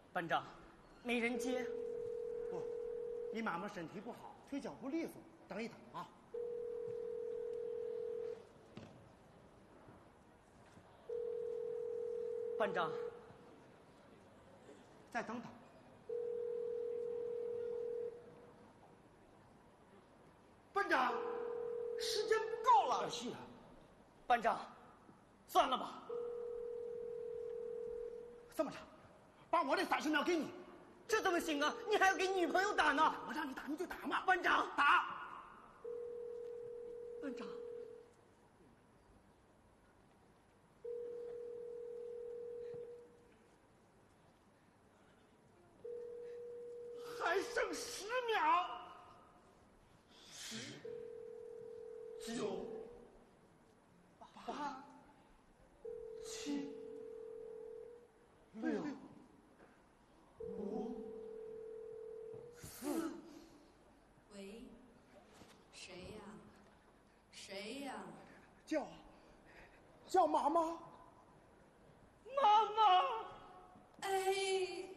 班长，没人接。 不，你妈妈身体不好，腿脚不利索，等一等啊。 班长， 再等等。班长，时间不够了。是啊， 班长，算了吧。 这么着，把我这30秒给你。 这怎么行啊？你还要给女朋友打呢。 我让你打你就打嘛。 班长， 打。 班长。 还剩10秒。10、9、8、7、6、5、4。 喂，谁呀？谁呀？ 叫妈妈。 妈妈。 哎。